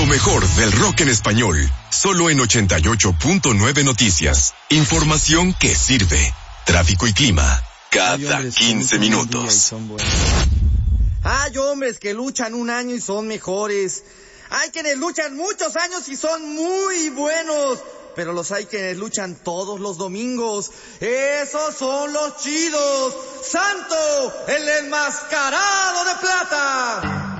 mejor del rock en español, solo en 88.9 Noticias. Información que sirve. Tráfico y clima, cada 15 minutos. Hay hombres que luchan un año y son mejores. Hay quienes luchan muchos años y son muy buenos. Pero los hay quienes luchan todos los domingos. Esos son los chidos. Santo, el enmascarado de plata.